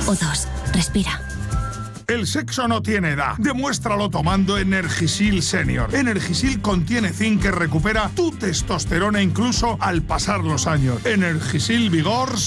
o 2. Respira. El sexo no tiene edad. Demuéstralo tomando Energisil Senior. Energisil contiene zinc que recupera tu testosterona incluso al pasar los años. Energisil Vigor